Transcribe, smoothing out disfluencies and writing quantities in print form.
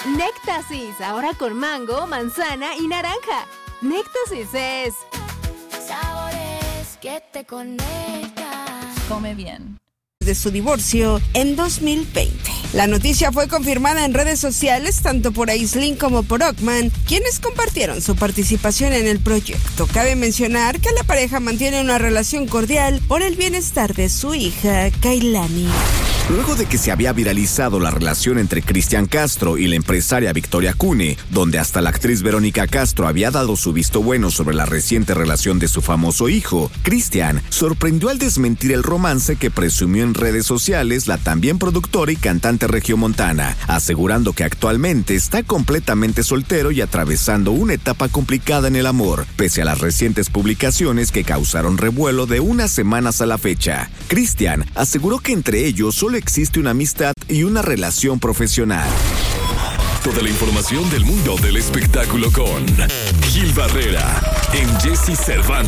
Néctasis, ahora con mango, manzana y naranja. Néctasis es... sabores que te conectan. Come bien. De su divorcio en 2020. La noticia fue confirmada en redes sociales tanto por Aislinn como por Ockman, quienes compartieron su participación en el proyecto. Cabe mencionar que la pareja mantiene una relación cordial por el bienestar de su hija, Kailani. Luego de que se había viralizado la relación entre Cristian Castro y la empresaria Victoria Cune, donde hasta la actriz Verónica Castro había dado su visto bueno sobre la reciente relación de su famoso hijo, Cristian sorprendió al desmentir el romance que presumió en redes sociales la también productora y cantante regiomontana, asegurando que actualmente está completamente soltero y atravesando una etapa complicada en el amor, pese a las recientes publicaciones que causaron revuelo de unas semanas a la fecha. Cristian aseguró que entre ellos solo existe una amistad y una relación profesional. Toda la información del mundo del espectáculo con Gil Barrera en Jessy Cervantes.